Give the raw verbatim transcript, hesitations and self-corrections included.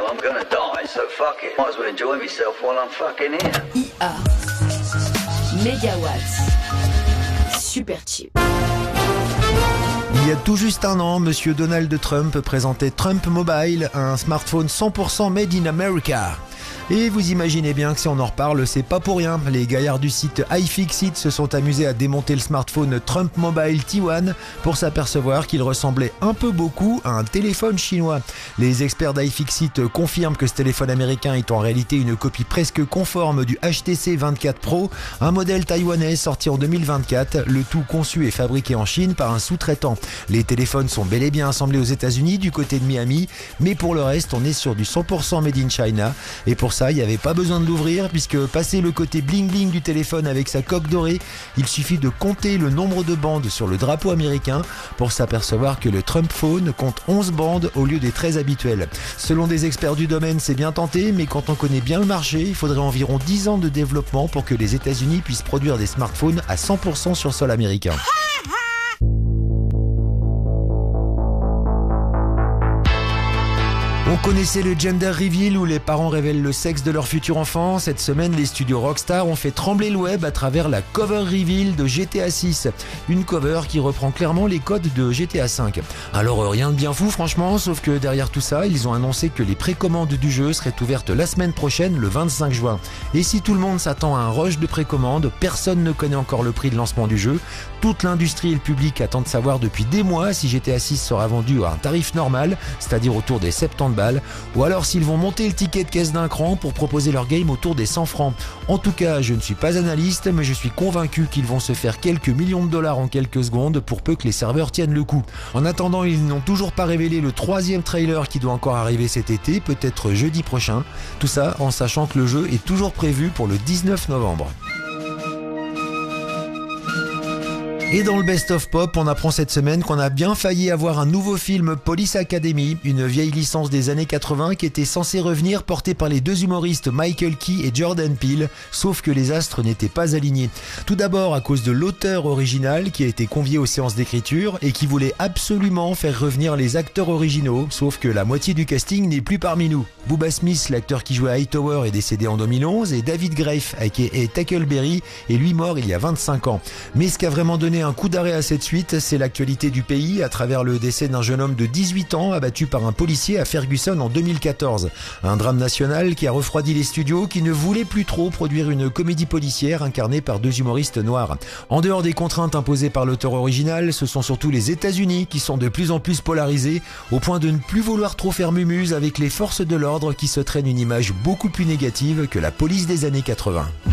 I'm gonna die, so fuck it. Might as well enjoy myself while I'm fucking here. I A. Mégawatts. Super cheap. Il y a tout juste un an, Monsieur Donald Trump présentait Trump Mobile, un smartphone cent pour cent made in America. Et vous imaginez bien que si on en reparle, c'est pas pour rien. Les gaillards du site iFixit se sont amusés à démonter le smartphone Trump Mobile T un pour s'apercevoir qu'il ressemblait un peu beaucoup à un téléphone chinois. Les experts d'iFixit confirment que ce téléphone américain est en réalité une copie presque conforme du H T C vingt-quatre Pro, un modèle taïwanais sorti en deux mille vingt-quatre, le tout conçu et fabriqué en Chine par un sous-traitant. Les téléphones sont bel et bien assemblés aux États-Unis du côté de Miami, mais pour le reste, on est sur du cent pour cent made in China. Et pour ça, il n'y avait pas besoin de l'ouvrir puisque passé le côté bling bling du téléphone avec sa coque dorée, il suffit de compter le nombre de bandes sur le drapeau américain pour s'apercevoir que le Trump Phone compte onze bandes au lieu des treize habituelles. Selon des experts du domaine, c'est bien tenté, mais quand on connaît bien le marché, il faudrait environ dix ans de développement pour que les États-Unis puissent produire des smartphones à cent pour cent sur sol américain. On connaissait le gender reveal où les parents révèlent le sexe de leur futur enfant. Cette semaine, les studios Rockstar ont fait trembler le web à travers la cover reveal de G T A six. Une cover qui reprend clairement les codes de G T A cinq. Alors rien de bien fou franchement, sauf que derrière tout ça, ils ont annoncé que les précommandes du jeu seraient ouvertes la semaine prochaine, le vingt-cinq juin. Et si tout le monde s'attend à un rush de précommande, personne ne connaît encore le prix de lancement du jeu. Toute l'industrie et le public attendent de savoir depuis des mois si G T A six sera vendu à un tarif normal, c'est-à-dire autour des soixante-dix balles, ou alors s'ils vont monter le ticket de caisse d'un cran pour proposer leur game autour des cent francs. En tout cas, je ne suis pas analyste, mais je suis convaincu qu'ils vont se faire quelques millions de dollars en quelques secondes pour peu que les serveurs tiennent le coup. En attendant, ils n'ont toujours pas révélé le troisième trailer qui doit encore arriver cet été, peut-être jeudi prochain. Tout ça en sachant que le jeu est toujours prévu pour le dix-neuf novembre. Et dans le Best of Pop, on apprend cette semaine qu'on a bien failli avoir un nouveau film Police Academy, une vieille licence des années quatre-vingts qui était censée revenir, portée par les deux humoristes Michael Key et Jordan Peele, sauf que les astres n'étaient pas alignés. Tout d'abord à cause de l'auteur original qui a été convié aux séances d'écriture et qui voulait absolument faire revenir les acteurs originaux, sauf que la moitié du casting n'est plus parmi nous. Bubba Smith, l'acteur qui jouait à Hightower, est décédé en deux mille onze et David Grafe, aka Tackleberry, est lui mort il y a vingt-cinq ans. Mais ce qui a vraiment donné un coup d'arrêt à cette suite, c'est l'actualité du pays à travers le décès d'un jeune homme de dix-huit ans abattu par un policier à Ferguson en deux mille quatorze. Un drame national qui a refroidi les studios qui ne voulaient plus trop produire une comédie policière incarnée par deux humoristes noirs. En dehors des contraintes imposées par l'auteur original, ce sont surtout les États-Unis qui sont de plus en plus polarisés au point de ne plus vouloir trop faire mumuse avec les forces de l'ordre qui se traînent une image beaucoup plus négative que la police des années quatre-vingts.